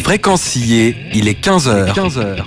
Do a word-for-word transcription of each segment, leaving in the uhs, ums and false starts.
Fréquence Sillé, il est quinze heures. quinze heures.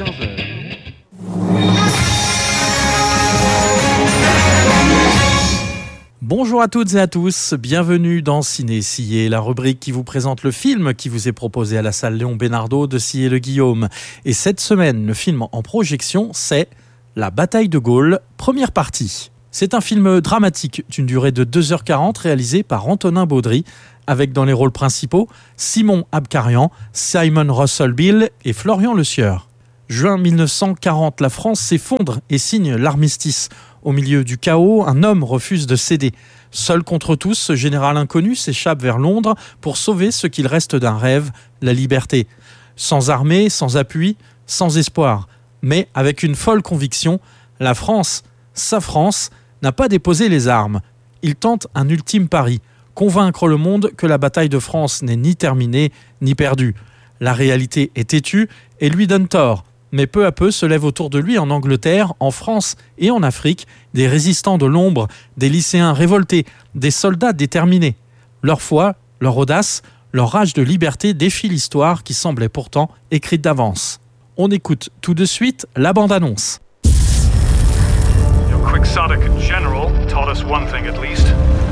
Bonjour à toutes et à tous, bienvenue dans Ciné Sillé, la rubrique qui vous présente le film qui vous est proposé à la salle Léon Bénardeau de Sillé-le-Guillaume. Et cette semaine, le film en projection, c'est La bataille de Gaulle, première partie. C'est un film dramatique d'une durée de deux heures quarante réalisé par Antonin Baudry, avec dans les rôles principaux Simon Abkarian, Simon Russell Beale et Florian Lesieur. Juin mille neuf cent quarante, la France s'effondre et signe l'armistice. Au milieu du chaos, un homme refuse de céder. Seul contre tous, ce général inconnu s'échappe vers Londres pour sauver ce qu'il reste d'un rêve, la liberté. Sans armée, sans appui, sans espoir, mais avec une folle conviction, la France, sa France, n'a pas déposé les armes. Il tente un ultime pari, convaincre le monde que la bataille de France n'est ni terminée, ni perdue. La réalité est têtue et lui donne tort. Mais peu à peu se lèvent autour de lui en Angleterre, en France et en Afrique, des résistants de l'ombre, des lycéens révoltés, des soldats déterminés. Leur foi, leur audace, leur rage de liberté défient l'histoire qui semblait pourtant écrite d'avance. On écoute tout de suite la bande-annonce. Your quixotic general taught us one thing at least.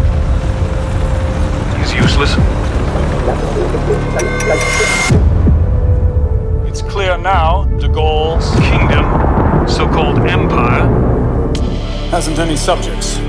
He's useless. It's clear now de Gaulle's kingdom, so-called empire, hasn't any subjects.